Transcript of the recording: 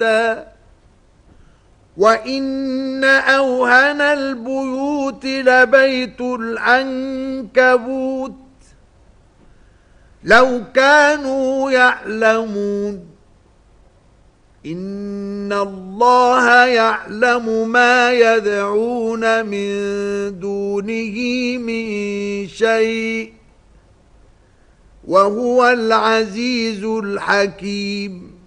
وَإِنَّ أَوْهَنَ الْبُيُوتِ لَبَيْتُ الْعَنكَبُوتِ لَوْ كَانُوا يَعْلَمُونَ إِنَّ اللَّهَ يَعْلَمُ مَا يَدْعُونَ مِن دُونِهِ مِن شَيْءٍ وَهُوَ الْعَزِيزُ الْحَكِيمُ